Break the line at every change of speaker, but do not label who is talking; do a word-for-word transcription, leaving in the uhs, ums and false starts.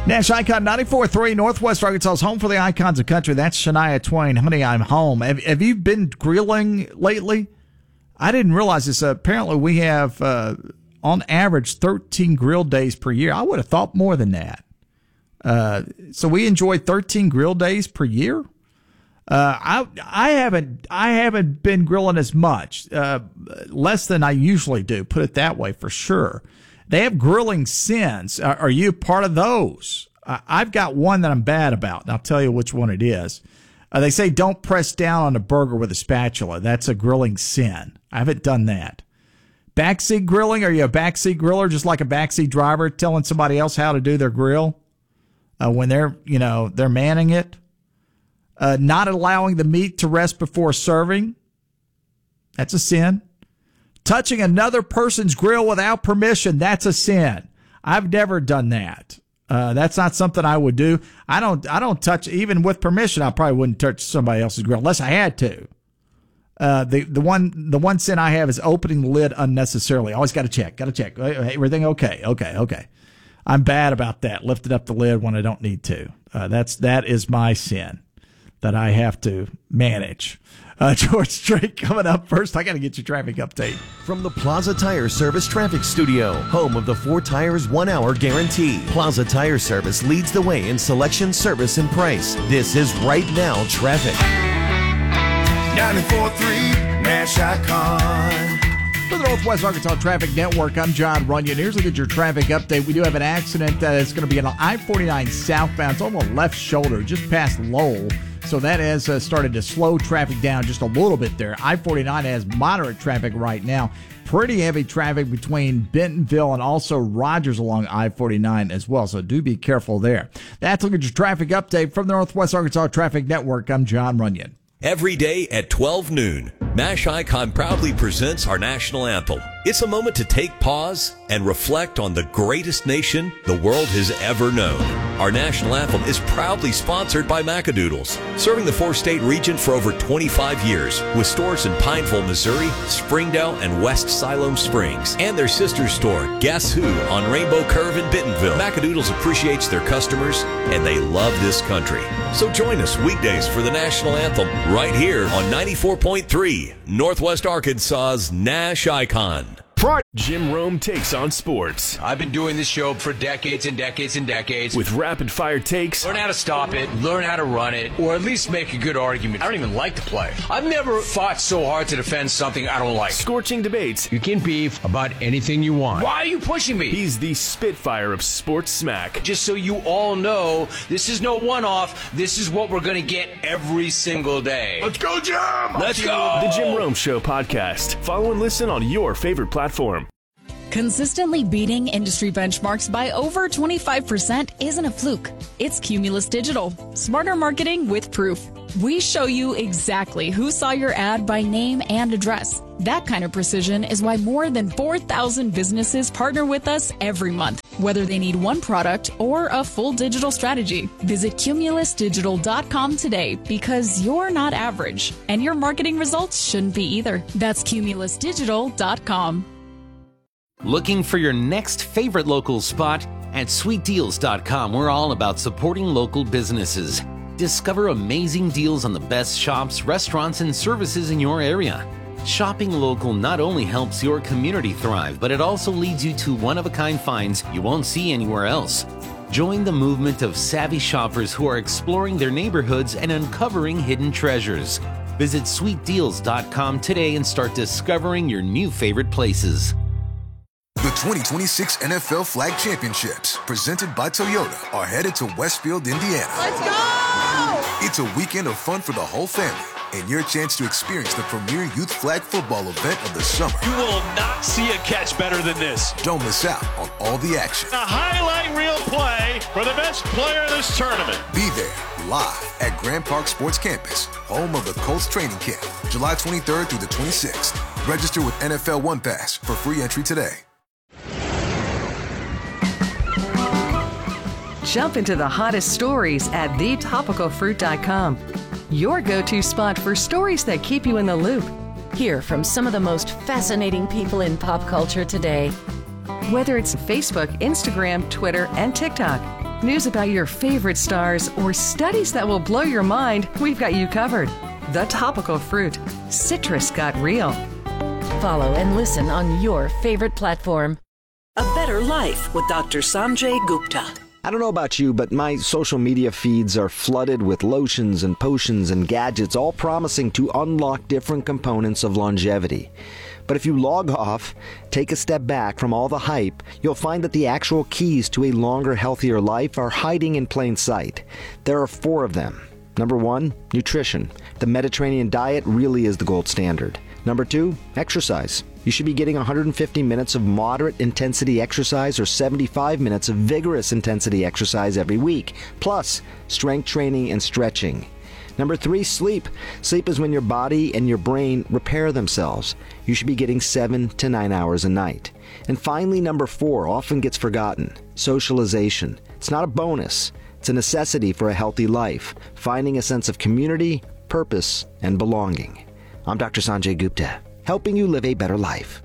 Nash Icon ninety-four point three, Northwest Arkansas's home for the icons of country. That's Shania Twain. Honey, I'm home. Have, have you been grilling lately? I didn't realize this. Uh, apparently, we have, uh, on average, thirteen grill days per year. I would have thought more than that. Uh, so we enjoy thirteen grill days per year. Uh, I I haven't I haven't been grilling as much, uh, less than I usually do. Put it that way, for sure. They have grilling sins. Are, are you part of those? Uh, I've got one that I'm bad about, and I'll tell you which one it is. Uh, they say don't press down on a burger with a spatula. That's a grilling sin. I haven't done that. Backseat grilling. Are you a backseat griller, just like a backseat driver telling somebody else how to do their grill uh, when they're you know they're manning it? Uh, not allowing the meat to rest before serving. That's a sin. Touching another person's grill without permission. That's a sin. I've never done that. Uh, that's not something I would do. I don't, I don't touch, even with permission, I probably wouldn't touch somebody else's grill unless I had to. Uh, the, the one, the one sin I have is opening the lid unnecessarily. Always got to check, got to check. Everything okay? Okay. Okay. I'm bad about that. Lifting up the lid when I don't need to. Uh, that's, that is my sin that I have to manage. Uh, George Strait coming up first. I got to get your traffic update.
From the Plaza Tire Service Traffic Studio, home of the four tires, one hour guarantee. Plaza Tire Service leads the way in selection, service, and price. This is Right Now Traffic.
ninety-four point three Nash Icon.
For the Northwest Arkansas Traffic Network, I'm John Runyon. Here's a look at your traffic update. We do have an accident that is going to be on I forty-nine southbound. It's on the left shoulder, just past Lowell. So that has uh, started to slow traffic down just a little bit there. I forty-nine has moderate traffic right now. Pretty heavy traffic between Bentonville and also Rogers along I forty-nine as well. So do be careful there. That's a look at your traffic update from the Northwest Arkansas Traffic Network. I'm John Runyon.
Every day at twelve noon, Nash Icon proudly presents our national anthem. It's a moment to take pause and reflect on the greatest nation the world has ever known. Our national anthem is proudly sponsored by Macadoodles, serving the four-state region for over twenty-five years, with stores in Pineville, Missouri, Springdale, and West Siloam Springs, and their sister store, Guess Who, on Rainbow Curve in Bentonville. Macadoodles appreciates their customers, and they love this country. So join us weekdays for the national anthem right here on ninety-four point three, Northwest Arkansas's Nash Icon.
Jim Rome takes on sports.
I've been doing this show for decades and decades and decades.
With rapid-fire takes.
Learn how to stop it, learn how to run it, or at least make a good argument. I don't even like to play. I've never fought so hard to defend something I don't like.
Scorching debates.
You can beef about anything you want. Why are you pushing me?
He's the Spitfire of sports smack.
Just so you all know, this is no one-off. This is what we're going to get every single day.
Let's go, Jim!
Let's go!
The Jim Rome Show podcast. Follow and listen on your favorite platform.
Consistently beating industry benchmarks by over twenty-five percent isn't a fluke. It's Cumulus Digital. Smarter marketing with proof. We show you exactly who saw your ad by name and address. That kind of precision is why more than four thousand businesses partner with us every month, whether they need one product or a full digital strategy. Visit cumulus digital dot com today, because you're not average, and your marketing results shouldn't be either. That's cumulus digital dot com.
Looking for your next favorite local spot? At sweet deals dot com, we're all about supporting local businesses. Discover amazing deals on the best shops, restaurants, and services in your area. Shopping local not only helps your community thrive, but it also leads you to one-of-a-kind finds you won't see anywhere else. Join the movement of savvy shoppers who are exploring their neighborhoods and uncovering hidden treasures. Visit sweet deals dot com today and start discovering your new favorite places.
The twenty twenty-six N F L Flag Championships, presented by Toyota, are headed to Westfield, Indiana.
Let's go!
It's a weekend of fun for the whole family, and your chance to experience the premier youth flag football event of the summer.
You will not see a catch better than this.
Don't miss out on all the action.
A highlight reel play for the best player of this tournament.
Be there, live at Grand Park Sports Campus, home of the Colts training camp, July twenty-third through the twenty-sixth. Register with N F L One Pass for free entry today.
Jump into the hottest stories at the topical fruit dot com. Your go-to spot for stories that keep you in the loop.
Hear from some of the most fascinating people in pop culture today.
Whether it's Facebook, Instagram, Twitter, and TikTok, News about your favorite stars or studies that will blow your mind, we've got you covered. The Topical Fruit. Citrus got real.
Follow and listen on your favorite platform.
A Better Life with Doctor Sanjay Gupta.
I don't know about you, but my social media feeds are flooded with lotions and potions and gadgets, all promising to unlock different components of longevity. But if you log off, take a step back from all the hype, you'll find that the actual keys to a longer, healthier life are hiding in plain sight. There are four of them. Number one, nutrition. The Mediterranean diet really is the gold standard. Number two, exercise. You should be getting one hundred fifty minutes of moderate intensity exercise or seventy-five minutes of vigorous intensity exercise every week, plus strength training and stretching. Number three, sleep. Sleep is when your body and your brain repair themselves. You should be getting seven to nine hours a night. And finally, number four, often gets forgotten, socialization. It's not a bonus. It's a necessity for a healthy life, finding a sense of community, purpose, and belonging. I'm Doctor Sanjay Gupta, helping you live a better life.